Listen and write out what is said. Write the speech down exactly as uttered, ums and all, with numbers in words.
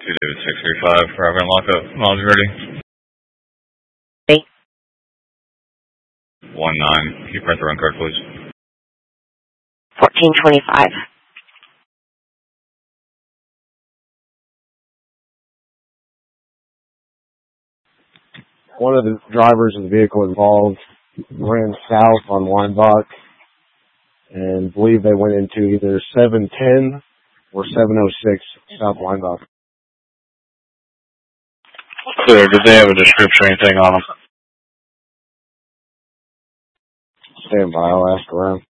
David six three five, Robert and lockup, miles ready. Eight. one nine, can you print the run card, please? fourteen twenty-five. One of the drivers of the vehicle involved ran south on Weinbach and believe they went into either seven ten or seven oh six South Weinbach. Clear. Did they have a description or anything on them? Stand by, I'll ask around.